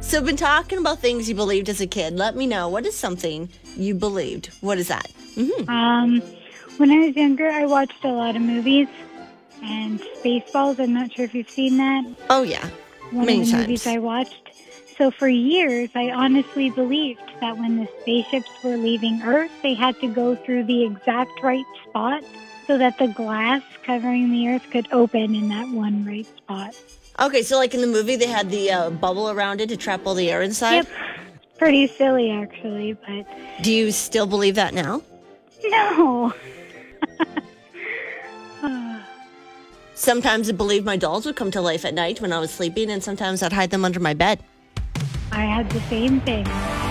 So, been talking about things you believed as a kid. Let me know. What is something you believed? What is that? When I was younger, I watched a lot of movies and Spaceballs. I'm not sure if you've seen that. Oh, yeah. One Many of the times. movies I watched. So for years, I honestly believed that when the spaceships were leaving Earth, they had to go through the exact right spot so that the glass covering the Earth could open in that one right spot. Okay, so like in the movie, they had the bubble around it to trap all the air inside? Yep. Pretty silly, actually, but Do you still believe that now? no. Sometimes I believed my dolls would come to life at night when I was sleeping, and sometimes I'd hide them under my bed. I had the same thing.